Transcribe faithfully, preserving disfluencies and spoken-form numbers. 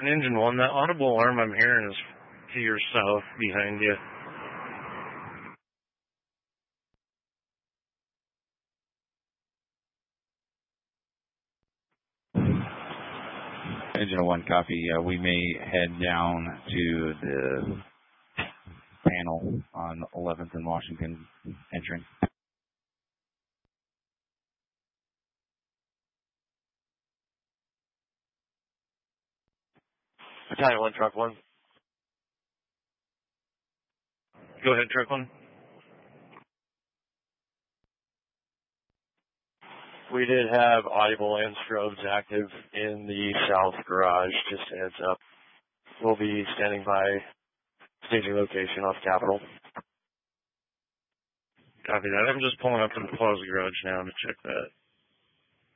Engine one, that audible alarm I'm hearing is to your south behind you. Engine one, copy. Uh, we may head down to the panel on eleventh and Washington entering. Battalion one, truck one. Go ahead, truck one. We did have audible and strobes active in the south garage, just a heads up. We'll be standing by staging location off Capitol. Copy that. I'm just pulling up to the plaza garage now to check that.